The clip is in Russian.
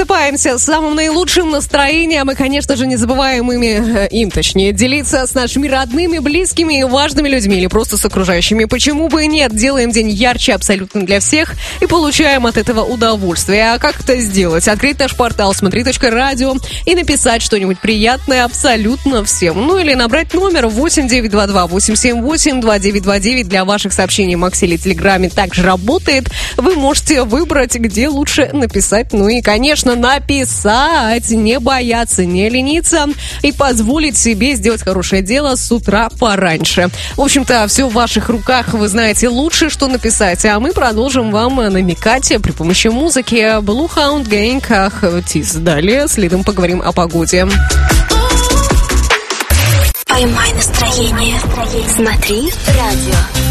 просыпаемся с самым наилучшим настроением и, конечно же, не забываем делиться с нашими родными, близкими и важными людьми или просто с окружающими. Почему бы и нет? Делаем день ярче абсолютно для всех и получаем от этого удовольствие. А как это сделать? Открыть наш портал смотри.радио и написать что-нибудь приятное абсолютно всем. Ну или набрать номер 8922-878-2929 для ваших сообщений. Макс или Телеграме также работает. Вы можете выбрать, где лучше написать. Ну и, конечно, написать, не бояться, не лениться и позволить себе сделать хорошее дело с утра пораньше. В общем-то, все в ваших руках. Вы знаете лучше, что написать. А мы продолжим вам намекать при помощи музыки. Bluehound Gang, Тис. Далее следом поговорим о погоде. Поймай настроение. Смотри радио.